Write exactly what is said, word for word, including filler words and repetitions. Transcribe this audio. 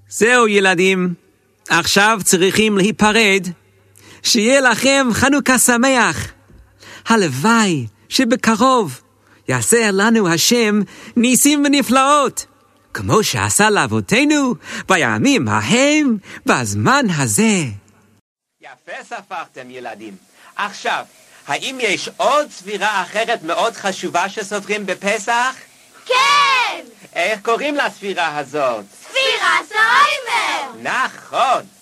זהו ילדים, עכשיו צריכים להיפרד. שיהיה לכם חנוכה שמח. הלוואי שבקרוב יעשה לנו השם ניסים ונפלאות, כמו שעשה לאבותינו בימים ההם בזמן הזה. יפה ספרתם ילדים. עכשיו, האם יש עוד ספירה אחרת מאוד חשובה שסופרים בפסח? כן! איך קוראים לספירה הזאת? ספירת העומר! נכון!